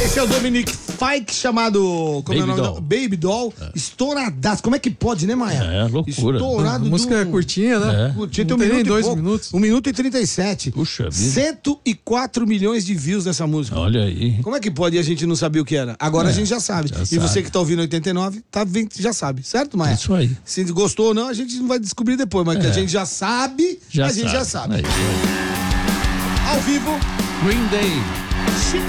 Esse é o Dominic Fike, chamado... Como Baby é o nome? Doll. Baby Doll. Estouradaço. Como é que pode, né, Maia? É, loucura. Estourado. A música é curtinha, né? Curtinha, Não tem tem nem 2 pouco. minutos. 1 minuto e 37. Puxa vida. 104 milhões de views nessa música. Olha aí. Como é que pode e a gente não sabia o que era? Agora a gente já sabe. já E sabe. você que tá ouvindo 89, já sabe. Certo, Maia? Isso aí. Se gostou ou não, a gente não vai descobrir depois. Mas que a gente já sabe, a gente já sabe. É isso aí. Ao vivo... Green Day.